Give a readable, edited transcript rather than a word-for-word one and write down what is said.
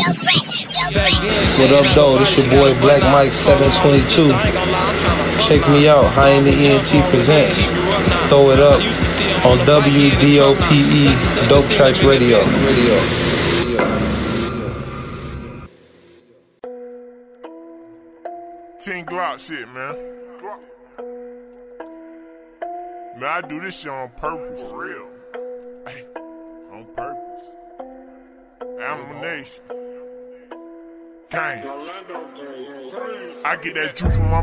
What up, though? This your boy Black Mike 722. Check me out. High in the ENT presents. Throw it up on WDOPE Dope Tracks Radio. Team Glock shit, man. Man, I do this shit on purpose. For real. On purpose. Animal Nation. Gang. I get that juice from my